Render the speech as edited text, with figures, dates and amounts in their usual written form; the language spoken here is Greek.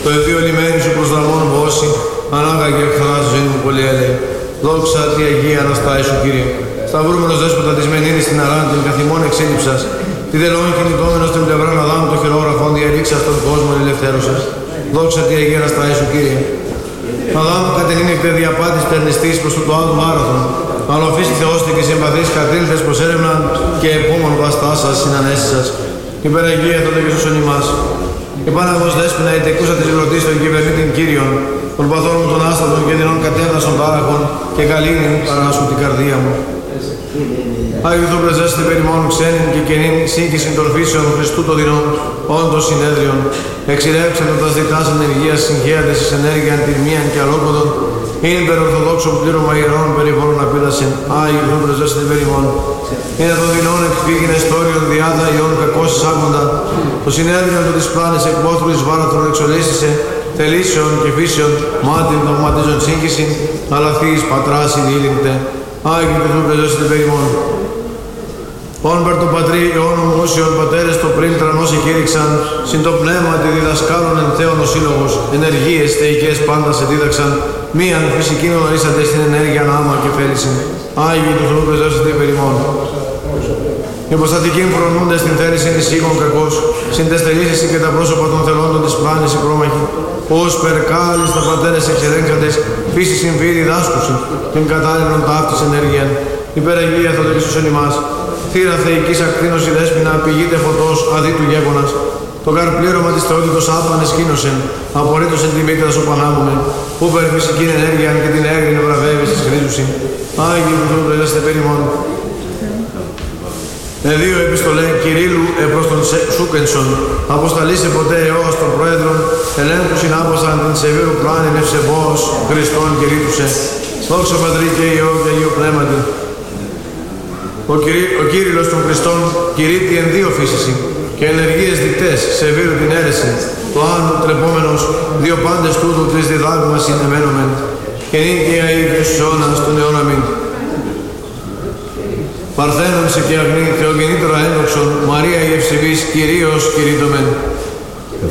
Το εδίο λιμένι σου προς δραμόν βόση, ανάγαγε εχθρά ζωή μου πολύ έλεγε. Δόξα τη Αγία Αναστάη σου, Κύριε. Σταυρούμενος δέσποτα της Μενίδης στην Αράντη, καθημών εξήλυψας. Τη δελών κινητόμενος στην πλευρά Αδάμου το χειρόγραφον διαρρήξας τον κόσμο ελευθέρωσας. Δόξα τη Αγία Αναστάη σου, Κύριε. Αδάμου κατενήνεκτε διαπάτης περνιστής προς το άλλο μάραθον. Αλλά οφείστη Θεός και συμπαθείς κατήλθες προς έρευναν και επόμενο βαστά σας συνανέσεις σας. Υπεραγία τότε και σώσον ημάς. Επάναγος δέσποινα η τεκούσα της γρωτής των κυβερνήτην Κύριων, των παθών μου των άστατων και τεινών κατέρνασων τάραχων και καλήνην παράσου την καρδία μου. Άγιου του πρεζέστη περιμόνου ξένην και καινήν σύγκρισιν των φύσεων Χριστού το δεινών, όντως συνέδριον, εξηρέψαν τα διτάς ενεργείας συγχέατες εις ενέργειαν τιμίαν και αλόκοδον, είναι υπερορθοδόξων πλήρωμα ιερών περιβόλων απείλασιν, Άγιου του πρεζέστη περιμόνου. Είναι των δεινών εκφύγειν εστόριον διάδα ιών κακός εισάγοντα, το συνέδριον του της πλάνης εκπόθρου εις βάρατρον εξολίστησε, θελήσεων και φύσεων, μάτιν δογματίζων σύγκρισιν, αλλά θείς πατράς ειδήλυγκτε. Άγιοι του Θεού πρεζέστη περιμόν. Όν περ το πατρί αιών ομούσιον πατέρες το πριν τρανός εκήρυξαν, συν το πνεύμα τη διδασκάλων εν θέον ο σύλλογος, ενεργείες θεϊκές πάντα σε δίδαξαν, μίαν φυσικήν ορίσατε στην ενέργεια άμα και φέλησιν. Άγιοι του Θεού πρεζέστη περιμόν. Οι αποστατικοί φρονούνται στην θέληση της οίκων κακός, συν τες θελήσεις και τα πρόσωπα των θελόντων της πλάνης η πρόμαχη, ως περκάλεις τα πατέρες εξελέγξαντες, φύση συμβεί διδάσκουσιν, την κατάλληλον ταύτης ενέργειαν. Υπεραγία θα το Ιησούσον ημάς. Θύρα θεϊκής ακτίνωση δέσποινα, πηγείται φωτός αδίτου γέγονας. Το καρπλήρωμα της θεότητος άπανες κίνωσεν, απορρίτωσεν τη μήτρα σου πανάμωμεν, που περ φυσικήν ενέργειαν και την έγριν βραβεύεις της χρήσουσιν. Άγιοι του Θεού πρεζέστη περιμόν. Εδίο επιστολέ Κυρίλου προς τον Σούκενσον, αποσταλήσε ποτέ έως των Πρόεδρων, ελέγχου συνάπωσαν την σεβήρου πλάνην ευσεβώς Χριστόν και ρήτουσε. Δόξα Πατρί και Υιό και Αγίου Πνεύματι. Ο Κύριλλος των Χριστών κηρύττει εν δύο φύσισι και ενεργείες δικτές σεβήρου την αίρεση, το άνω τρεπόμενος, δύο πάντες τούτου της διδάγμας συνεμένομεν, και νυν και αΐδιος αιώνας των αιώνα μην. Παρθένων σε και αγνή, Θεογεννήτωρα ένδοξον, Μαρία η ευσεβής, Κυρίως κηρύττωμεν.